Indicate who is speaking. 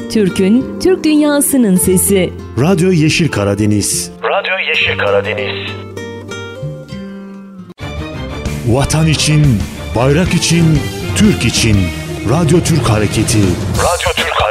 Speaker 1: Türk'ün, Türk dünyasının sesi.
Speaker 2: Radyo Yeşil Karadeniz.
Speaker 3: Radyo Yeşil Karadeniz.
Speaker 2: Vatan için, bayrak için, Türk için. Radyo Türk Hareketi.
Speaker 3: Radyo Türk